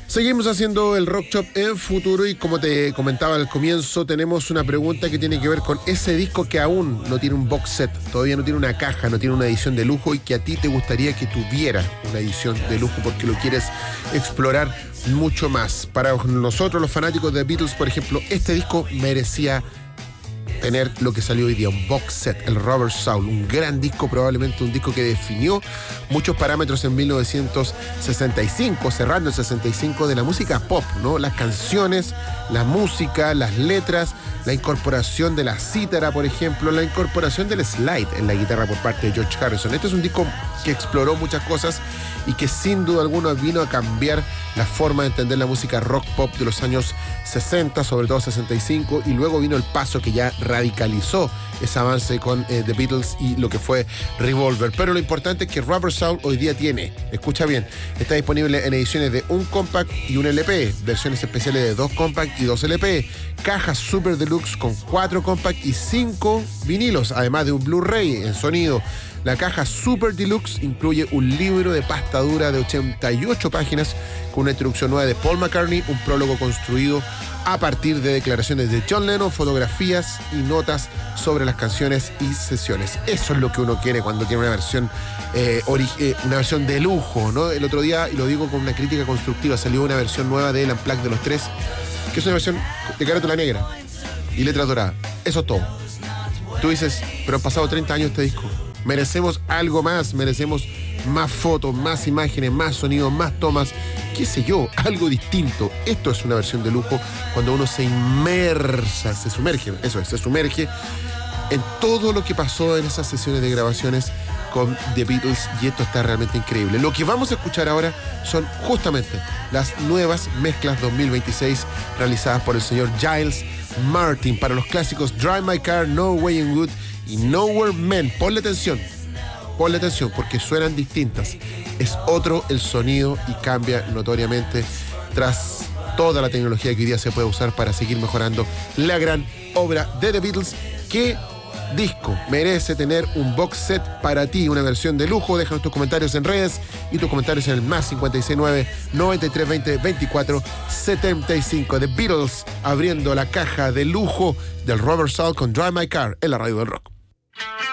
Seguimos haciendo el Rock Shop en Futuro y como te comentaba al comienzo, tenemos una pregunta que tiene que ver con ese disco que aún no tiene un box set, todavía no tiene una caja, no tiene una edición de lujo y que a ti te gustaría que tuviera una edición de lujo porque lo quieres explorar mucho más. Para nosotros los fanáticos de Beatles, por ejemplo, este disco merecía tener lo que salió hoy día, un box set, el Rubber Soul, un gran disco, probablemente un disco que definió muchos parámetros en 1965, cerrando el 65 de la música pop, ¿no? Las canciones, la música, las letras, la incorporación de la cítara, por ejemplo, la incorporación del slide en la guitarra por parte de George Harrison. Este es un disco que exploró muchas cosas y que sin duda alguna vino a cambiar la forma de entender la música rock pop de los años 60, sobre todo 65, y luego vino el paso que ya radicalizó ese avance con The Beatles y lo que fue Revolver. Pero lo importante es que Rubber Soul hoy día tiene, escucha bien, está disponible en ediciones de un compact y un LP, versiones especiales de 2 compact y 2 LP, cajas super deluxe con 4 compact y 5 vinilos, además de un Blu-ray en sonido. La caja Super Deluxe incluye un libro de pasta dura de 88 páginas con una introducción nueva de Paul McCartney, un prólogo construido a partir de declaraciones de John Lennon, fotografías y notas sobre las canciones y sesiones. Eso es lo que uno quiere cuando quiere una versión de lujo, ¿no? El otro día, y lo digo con una crítica constructiva, salió una versión nueva del Unplugged de los Tres, que es una versión de carátula negra y letras doradas. Eso es todo. Tú dices, pero han pasado 30 años este disco. Merecemos algo más, merecemos más fotos, más imágenes, más sonidos, más tomas, qué sé yo, algo distinto. Esto es una versión de lujo cuando uno se sumerge en todo lo que pasó en esas sesiones de grabaciones con The Beatles y esto está realmente increíble. Lo que vamos a escuchar ahora son justamente las nuevas mezclas 2026 realizadas por el señor Giles Martin para los clásicos Drive My Car, No Way in Wood y Nowhere Man. Ponle atención porque suenan distintas. Es otro el sonido y cambia notoriamente tras toda la tecnología que hoy día se puede usar para seguir mejorando la gran obra de The Beatles. ¿Qué disco merece tener un box set para ti, una versión de lujo? Déjanos tus comentarios en redes y tus comentarios en el más 569-9320-2475. The Beatles abriendo la caja de lujo del Rubber Soul con Drive My Car en la radio del rock.